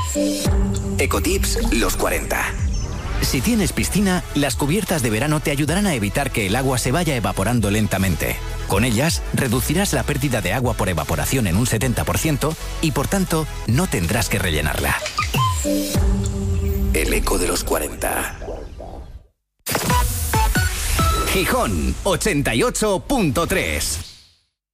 Ecotips los 40. Si tienes piscina, las cubiertas de verano te ayudarán a evitar que el agua se vaya evaporando lentamente. Con ellas, reducirás la pérdida de agua por evaporación en un 70% y, por tanto, no tendrás que rellenarla. El eco de los 40. Gijón, 88.3.